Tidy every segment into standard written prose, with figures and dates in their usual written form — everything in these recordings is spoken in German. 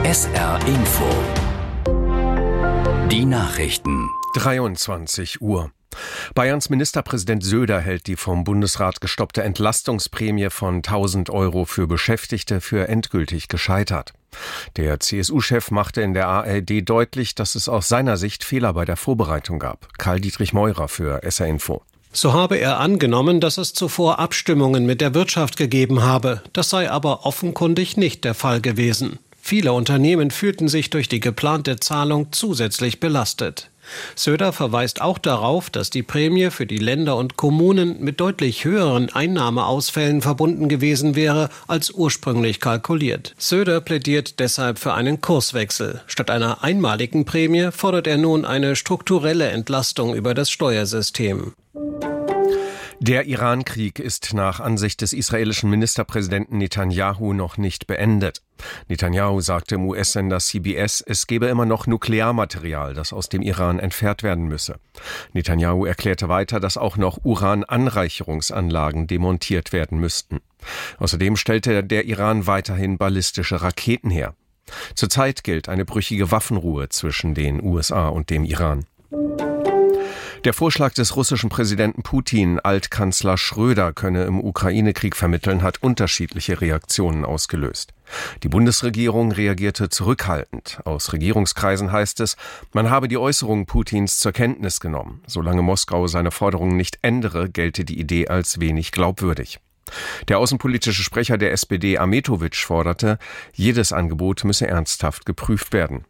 SR Info. Die Nachrichten. 23 Uhr. Bayerns Ministerpräsident Söder hält die vom Bundesrat gestoppte Entlastungsprämie von 1.000 Euro für Beschäftigte für endgültig gescheitert. Der CSU-Chef machte in der ARD deutlich, dass es aus seiner Sicht Fehler bei der Vorbereitung gab. Karl-Dietrich Meurer für SR Info. So habe er angenommen, dass es zuvor Abstimmungen mit der Wirtschaft gegeben habe. Das sei aber offenkundig nicht der Fall gewesen. Viele Unternehmen fühlten sich durch die geplante Zahlung zusätzlich belastet. Söder verweist auch darauf, dass die Prämie für die Länder und Kommunen mit deutlich höheren Einnahmeausfällen verbunden gewesen wäre, als ursprünglich kalkuliert. Söder plädiert deshalb für einen Kurswechsel. Statt einer einmaligen Prämie fordert er nun eine strukturelle Entlastung über das Steuersystem. Der Iran-Krieg ist nach Ansicht des israelischen Ministerpräsidenten Netanyahu noch nicht beendet. Netanyahu sagte im US-Sender CBS, es gebe immer noch Nuklearmaterial, das aus dem Iran entfernt werden müsse. Netanyahu erklärte weiter, dass auch noch Urananreicherungsanlagen demontiert werden müssten. Außerdem stellte der Iran weiterhin ballistische Raketen her. Zurzeit gilt eine brüchige Waffenruhe zwischen den USA und dem Iran. Der Vorschlag des russischen Präsidenten Putin, Altkanzler Schröder könne im Ukraine-Krieg vermitteln, hat unterschiedliche Reaktionen ausgelöst. Die Bundesregierung reagierte zurückhaltend. Aus Regierungskreisen heißt es, man habe die Äußerungen Putins zur Kenntnis genommen. Solange Moskau seine Forderungen nicht ändere, gelte die Idee als wenig glaubwürdig. Der außenpolitische Sprecher der SPD, Ahmetovic, forderte, jedes Angebot müsse ernsthaft geprüft werden.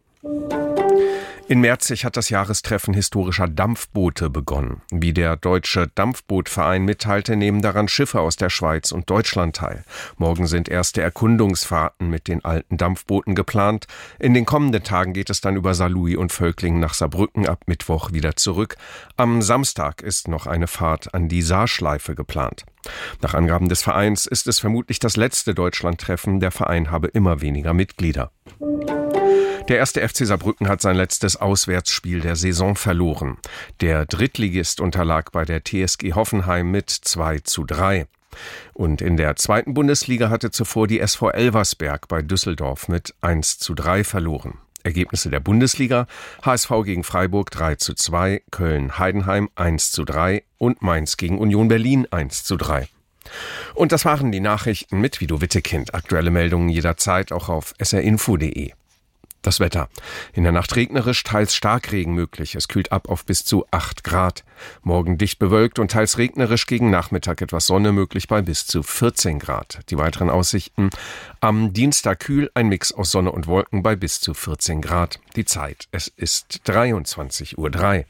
In Merzig hat das Jahrestreffen historischer Dampfboote begonnen. Wie der Deutsche Dampfbootverein mitteilte, nehmen daran Schiffe aus der Schweiz und Deutschland teil. Morgen sind erste Erkundungsfahrten mit den alten Dampfbooten geplant. In den kommenden Tagen geht es dann über Saarlouis und Völklingen nach Saarbrücken, ab Mittwoch wieder zurück. Am Samstag ist noch eine Fahrt an die Saarschleife geplant. Nach Angaben des Vereins ist es vermutlich das letzte Deutschlandtreffen. Der Verein habe immer weniger Mitglieder. Der 1. FC Saarbrücken hat sein letztes Auswärtsspiel der Saison verloren. Der Drittligist unterlag bei der TSG Hoffenheim mit 2:3. Und in der zweiten Bundesliga hatte zuvor die SV Elversberg bei Düsseldorf mit 1:3 verloren. Ergebnisse der Bundesliga: HSV gegen Freiburg 3:2, Köln-Heidenheim 1:3 und Mainz gegen Union Berlin 1:3. Und das waren die Nachrichten mit Guido Wittekind. Aktuelle Meldungen jederzeit auch auf srinfo.de. Das Wetter. In der Nacht regnerisch, teils Starkregen möglich. Es kühlt ab auf bis zu 8 Grad. Morgen dicht bewölkt und teils regnerisch, gegen Nachmittag etwas Sonne möglich bei bis zu 14 Grad. Die weiteren Aussichten: am Dienstag kühl, ein Mix aus Sonne und Wolken bei bis zu 14 Grad. Die Zeit: es ist 23:03 Uhr.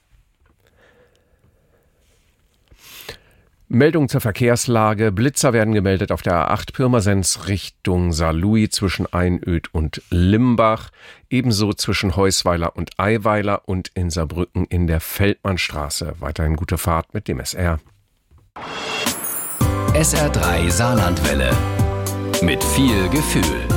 Meldung zur Verkehrslage. Blitzer werden gemeldet auf der A8 Pirmasens Richtung Saarlouis zwischen Einöd und Limbach. Ebenso zwischen Heusweiler und Eiweiler und in Saarbrücken in der Feldmannstraße. Weiterhin gute Fahrt mit dem SR. SR3 Saarlandwelle. Mit viel Gefühl.